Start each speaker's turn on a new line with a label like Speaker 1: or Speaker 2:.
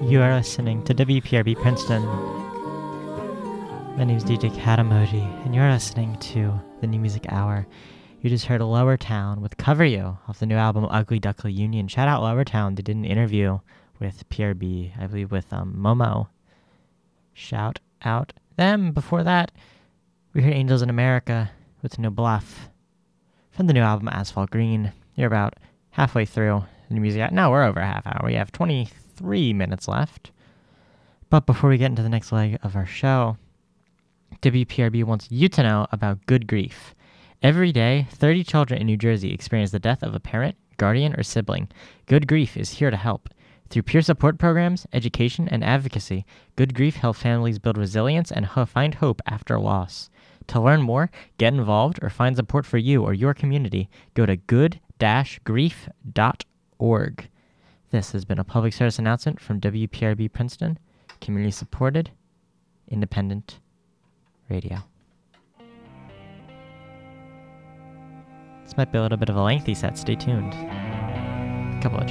Speaker 1: You are listening to WPRB Princeton. My name is DJ Katamoji, and you're listening to the New Music Hour. You just heard Lower Town with Cover You off the new album Ugly Duckling Union. Shout out Lower Town. They did an interview with PRB, I believe with Momo. Shout out them. Before that, we heard Angels in America with No Bluff from the new album Asphalt Green. You're about halfway through the New Music Hour. No, we're over a half hour. We have 23 minutes left. But before we get into the next leg of our show, WPRB wants you to know about Good Grief. Every day, 30 children in New Jersey experience the death of a parent, guardian, or sibling. Good Grief is here to help. Through peer support programs, education, and advocacy, Good Grief helps families build resilience and find hope after loss. To learn more, get involved, or find support for you or your community, go to good-grief.org. This has been a public service announcement from WPRB Princeton, community-supported, independent radio. This might be a little bit of a lengthy set. Stay tuned. A couple of